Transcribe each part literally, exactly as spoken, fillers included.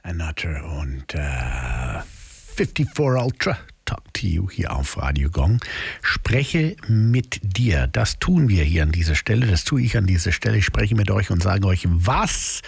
Nutter und äh, vierundfünfzig Ultra. Talk to you hier auf Radio Gong. Spreche mit dir. Das tun wir hier an dieser Stelle. Das tue ich an dieser Stelle. Ich spreche mit euch und sage euch, was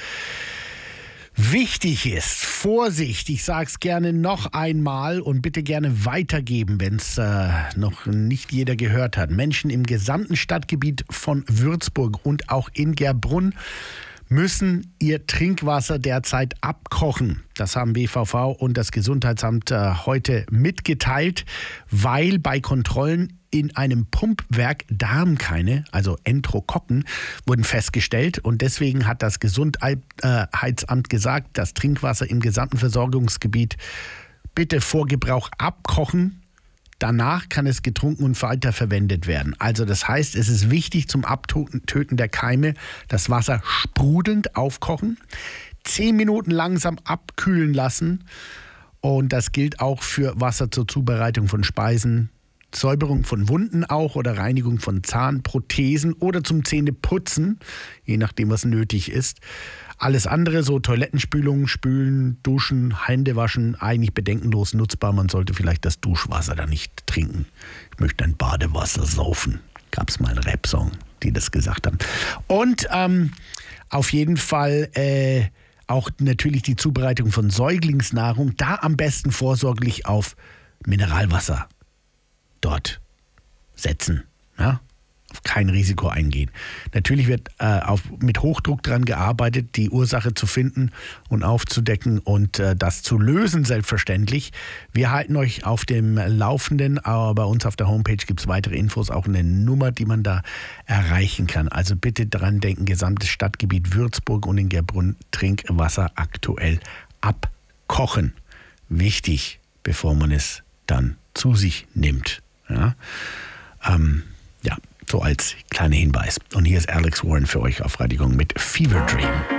wichtig ist. Vorsicht, ich sage es gerne noch einmal und bitte gerne weitergeben, wenn es äh, noch nicht jeder gehört hat. Menschen im gesamten Stadtgebiet von Würzburg und auch in Gerbrunn müssen ihr Trinkwasser derzeit abkochen. Das haben W V V und das Gesundheitsamt äh, heute mitgeteilt, weil bei Kontrollen in einem Pumpwerk Darmkeime, also Enterokokken, wurden festgestellt. Und deswegen hat das Gesundheitsamt gesagt, das Trinkwasser im gesamten Versorgungsgebiet bitte vor Gebrauch abkochen. Danach kann es getrunken und weiterverwendet werden. Also das heißt, es ist wichtig zum Abtöten der Keime, das Wasser sprudelnd aufkochen, zehn Minuten langsam abkühlen lassen. Und das gilt auch für Wasser zur Zubereitung von Speisen, Säuberung von Wunden auch oder Reinigung von Zahnprothesen oder zum Zähneputzen, je nachdem, was nötig ist. Alles andere, so Toilettenspülung, Spülen, Duschen, Hände waschen, eigentlich bedenkenlos nutzbar. Man sollte vielleicht das Duschwasser da nicht trinken. Ich möchte ein Badewasser saufen. Gab es mal einen Rap-Song, die das gesagt haben. Und ähm, auf jeden Fall äh, auch natürlich die Zubereitung von Säuglingsnahrung. Da am besten vorsorglich auf Mineralwasser dort setzen. Ja? Auf kein Risiko eingehen. Natürlich wird äh, auf, mit Hochdruck daran gearbeitet, die Ursache zu finden und aufzudecken und äh, das zu lösen, selbstverständlich. Wir halten euch auf dem Laufenden, aber bei uns auf der Homepage gibt es weitere Infos, auch eine Nummer, die man da erreichen kann. Also bitte dran denken, gesamtes Stadtgebiet Würzburg und in Gerbrunn Trinkwasser aktuell abkochen. Wichtig, bevor man es dann zu sich nimmt. Ja, ähm, ja. So als kleiner Hinweis. Und hier ist Alex Warren für euch auf Radio Gong mit Fever Dream.